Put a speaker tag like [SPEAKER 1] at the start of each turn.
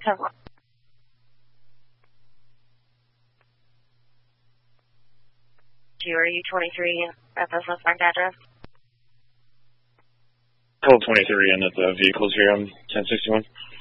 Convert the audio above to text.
[SPEAKER 1] Come on. Are you 23 at the suspect address?
[SPEAKER 2] 1223 and that the vehicle's here on 1061.